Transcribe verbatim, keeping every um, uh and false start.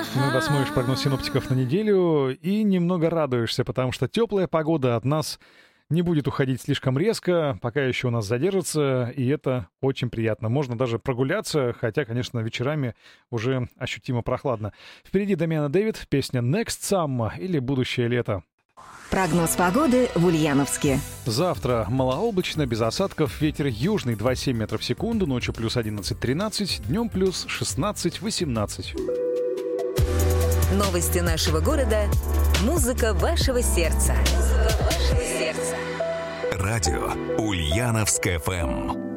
Иногда смотришь прогноз синоптиков на неделю и немного радуешься, потому что теплая погода от нас не будет уходить слишком резко, пока еще у нас задержится, и это очень приятно. Можно даже прогуляться, хотя, конечно, вечерами уже ощутимо прохладно. Впереди Дамиан и Дэвид, песня «Next Summer» или «Будущее лето». Прогноз погоды в Ульяновске. Завтра малооблачно, без осадков, ветер южный два целых семь метров в секунду, ночью плюс одиннадцать-тринадцать, днем плюс шестнадцать-восемнадцать. Новости нашего города. Музыка вашего сердца. Музыка вашего сердца. Радио Ульяновск эф эм.